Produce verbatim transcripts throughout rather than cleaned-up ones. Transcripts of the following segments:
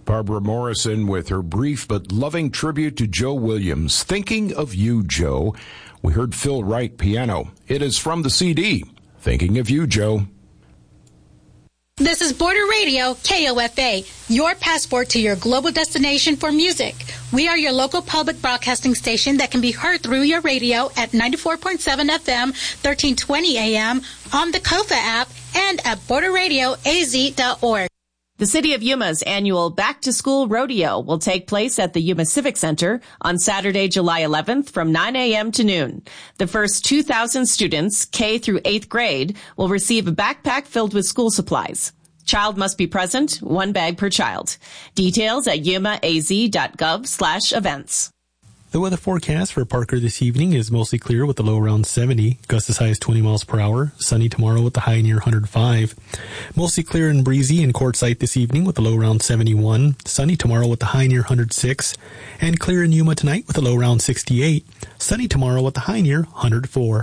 Barbara Morrison with her brief but loving tribute to Joe Williams. Thinking of You, Joe. We heard Phil Wright piano. It is from the C D, Thinking of You, Joe. This is Border Radio, K O F A, your passport to your global destination for music. We are your local public broadcasting station that can be heard through your radio at ninety-four point seven F M, thirteen twenty A M, on the Kofa app, and at border radio a z dot org. The City of Yuma's annual Back to School Rodeo will take place at the Yuma Civic Center on Saturday, July eleventh from nine A M to noon. The first two thousand students, K through eighth grade, will receive a backpack filled with school supplies. Child must be present, one bag per child. Details at yumaaz.gov slash events. The weather forecast for Parker this evening is mostly clear with the low around seventy, gusts as high as twenty miles per hour. Sunny tomorrow with the high near one hundred five. Mostly clear and breezy in Quartzsite this evening with the low around seventy-one. Sunny tomorrow with the high near one hundred six. And clear in Yuma tonight with the low around sixty-eight. Sunny tomorrow with the high near one hundred four.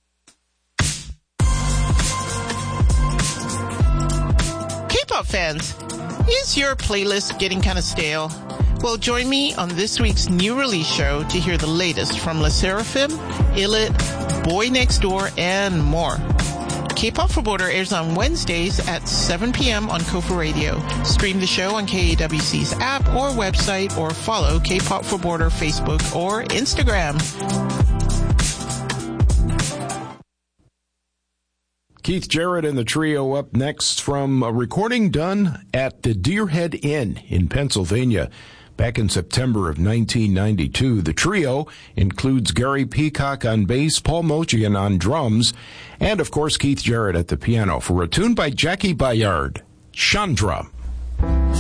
K-pop fans, is your playlist getting kind of stale? Well, join me on this week's new release show to hear the latest from LE SSERAFIM, ILLIT, Boy Next Door, and more. K-Pop for Border airs on Wednesdays at seven P M on Kofa Radio. Stream the show on K A W C's app or website, or follow K-Pop for Border Facebook or Instagram. Keith Jarrett and the trio up next from a recording done at the Deerhead Inn in Pennsylvania back in September of nineteen ninety-two. The trio includes Gary Peacock on bass, Paul Mochian on drums, and of course Keith Jarrett at the piano for a tune by Jackie Bayard, Chandra.